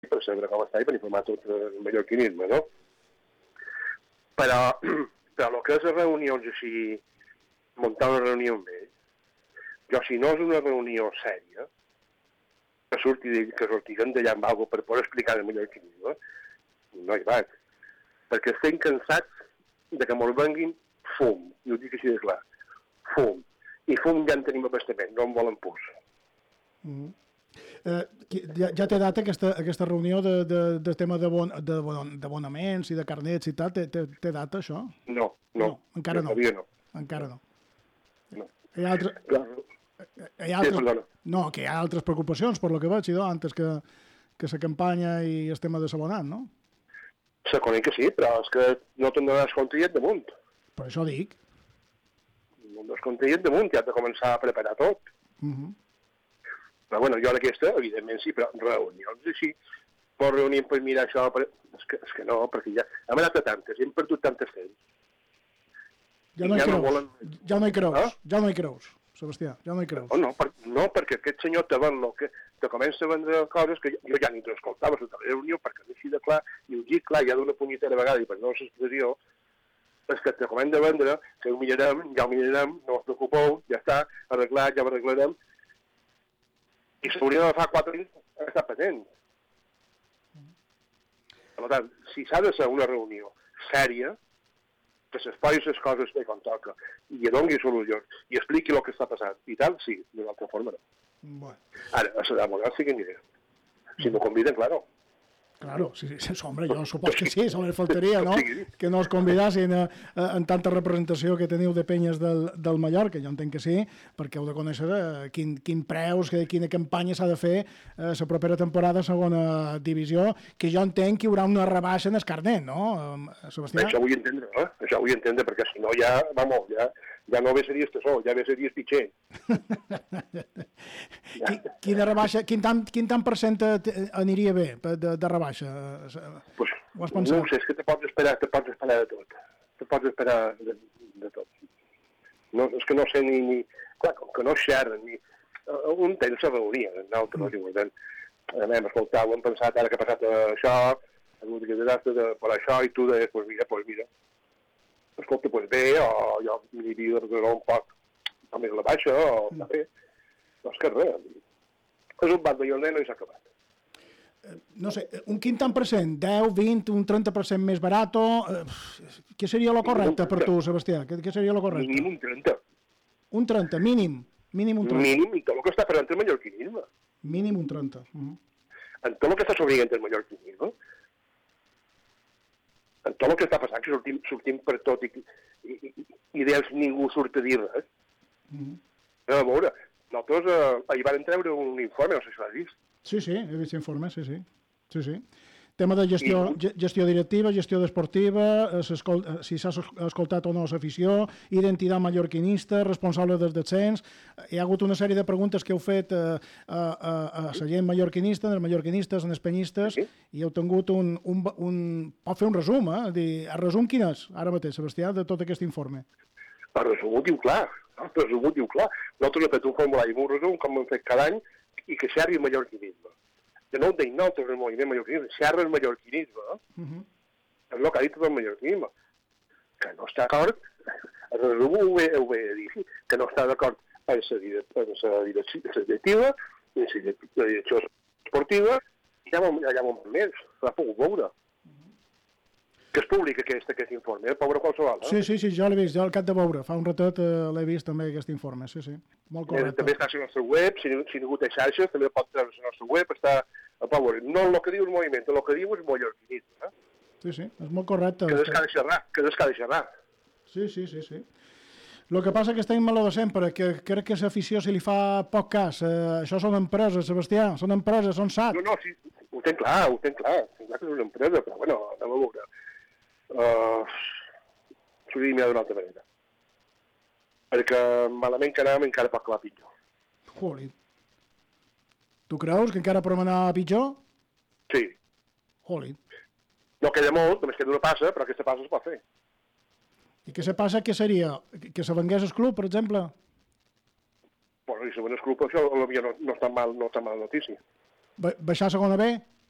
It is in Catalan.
per saber com està i per informar tot el mallorquinisme, no? Però el que és les reunions així, muntar una reunió amb ells, jo, si no és una reunió sèria, que sortirem d'allà amb alguna per poder explicar el mallorquinisme, no hi vaig. Perquè estem cansats de que ens venguin fum, i ho dic així de clar, fum. I fum ja en tenim abastament, no en volen pus. Ja té data aquesta reunió de tema d'abonaments i de carnets i tal? Té data, això? No. Encara no. No. Encara no. Hi ha no, que hi ha altres preocupacions, per lo que veig, antes que la campanya i el tema de s'abonant, no? Se conec que sí, però és que no te'n dones compte i et damunt. Per això dic. No te'n dones compte i et damunt, ja has de començar a preparar tot. Però bueno, jo aquesta, evidentment sí, però reunions així, pot reunir per mirar això, és que no, perquè ja hem anat a tantes, hem perdut tantes temps. Ja no hi creus, Sebastià, ja no hi creus. No, perquè aquest senyor te comença a vendre coses que jo ja ni t'escoltava a la reunió, perquè no així de clar, i ho dic clar, ja d'una punyetera vegada, i per no l'expressió, és que te comença a vendre, que ho mirarem, no us preocupeu, ja està, arreglat, ja ho arreglarem, i s'hauria de fa 4 anys estar patent. Per tant, si s'ha de ser una reunió sèria, que s'exposi les coses bé com toca, i doni solucions, i expliqui el que està passant, i tal, sí, d'una altra forma no. Bueno. Ara, a la vegada sí que aniré. Si m'ho conviden, claro. Claro, sí, hombre, jo supos que sí, només faltaria, no? Que no els convidassin en tanta representació que teniu de penyes del Mallorca, jo entenc que sí, perquè heu de conèixer quin preus, quina campanya s'ha de fer la propera temporada a segona divisió, que jo entenc que hi haurà una rebaixa en el carnet, no, Sebastià? Això vull entendre, perquè si no ja, ja no ve series que ja ve series pitxer. Quina rebaixa, quin tant % aniria bé de rebaixa? Pues, ho has pensat? No sé, és que te pots esperar de tot. Te pots esperar de tot. No, és que no sé ni... Clar, com que no xerren, ni... Un temps se reunia, nosaltres, hem escoltat, ho hem pensat, ara que ha passat això, ha hagut que desastre per això, i tu deies, pues mira. Escolta, pues bé, o jo m'hi havia de resoldre un poc més la baixa, o està bé. No és que res. És un bat de lloner i s'ha acabat. No sé, un quin tant %? 10, 20, un 30% més barat? Què seria el correcte per tu, Sebastià? Què seria el correcte? Mínim un 30. Un 30, mínim. Mínim un 30. Mínim, i tot el que està passant el mallorquinisme. Mínim un 30. En tot el que està s'obrint el mallorquinisme, en tot el que està passant, que sortim per tot i d'ells ningú surt a dir res. A veure, nosaltres ahir van treure un informe, no sé si l'has vist. Sí, he vist informe, sí. Tema de gestió directiva, gestió desportiva, si s'ha escoltat o no l'afició, identitat mallorquinista, responsable del descens. Hi ha hagut una sèrie de preguntes que heu fet a la gent mallorquinista, dels mallorquinistes, dels penyistes, i heu tingut pot fer un resum, el resum quin és, ara mateix, Sebastià, de tot aquest informe? El resum ho diu clar. Nosaltres hem fet un formulari, un resum, com hem fet cada any, i que xerri el mallorquinisme. Que no ho deim nosaltres, el moviment mallorquinisme, xerra el mallorquinisme, és el que ha dit el mallorquinisme. Que no està d'acord, el resum ho ve a dir, que no està d'acord amb la directiva, amb la direcció esportiva, i ja m'ho més, l'ha pogut veure. Que és públic aquest informe, pobre qualsevol. Sí, jo l'he vist, jo al cap de veure, fa un ratet l'he vist també aquest informe, sí, molt correcte. També està a la nostra web, si ningú té xarxes, també pot treure a la nostra web, està a power. No el que diu el moviment, el que diu és mallorquinisme. Sí, és molt correcte. Que és que ha de xerrar. Sí. El que passa que estem maló de sempre, que crec que l'afició se li fa poc cas. Això són empreses, Sebastià, són empreses, són SAT. No, sí, ho tenc clar, que és una empresa, però bueno, anem a veure. S'ho diria d'una altra manera. Perquè malament que anem encara pot acabar pitjor. Joli. Tu creus que encara podem anar pitjor? Sí. Joli. No queda molt, només queda una passa, però aquesta passa es pot fer. I què se passa, què seria? Que se vengués el club, per exemple? Bueno, si se vengués el club, això potser no és tan mal notícia. Baixar a segona B?